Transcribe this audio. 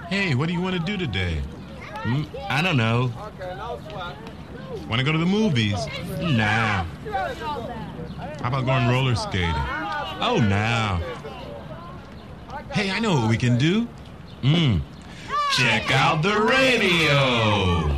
Hey, what do you want to do today? I don't know. Want to go to the movies? Nah. How about going roller skating? Oh, nah. Hey, I know what we can do. Check out the radio.